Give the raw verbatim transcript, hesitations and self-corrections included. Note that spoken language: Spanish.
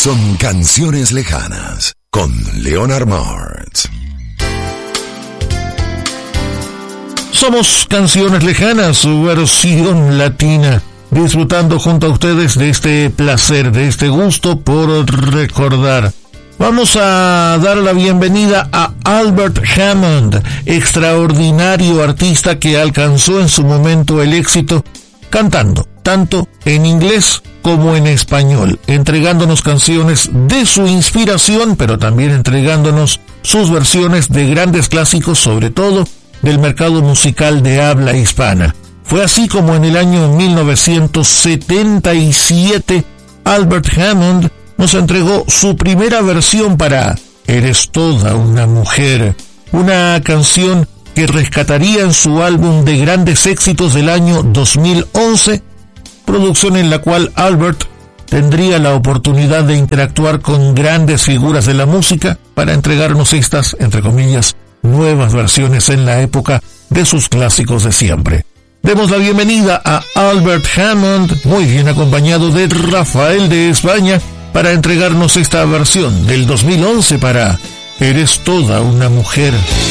son Canciones Lejanas con Leonard Martz. Somos Canciones Lejanas, su versión latina, disfrutando junto a ustedes de este placer, de este gusto por recordar. Vamos a dar la bienvenida a Albert Hammond, extraordinario artista que alcanzó en su momento el éxito cantando, tanto en inglés como en español, entregándonos canciones de su inspiración, pero también entregándonos sus versiones de grandes clásicos, sobre todo del mercado musical de habla hispana. Fue así como en el año mil novecientos setenta y siete Albert Hammond nos entregó su primera versión para Eres toda una mujer, una canción que rescataría en su álbum de grandes éxitos del año dos mil once, producción en la cual Albert tendría la oportunidad de interactuar con grandes figuras de la música para entregarnos estas, entre comillas, nuevas versiones en la época de sus clásicos de siempre. Demos la bienvenida a Albert Hammond, muy bien acompañado de Rafael de España, para entregarnos esta versión del dos mil once para Eres toda una mujer.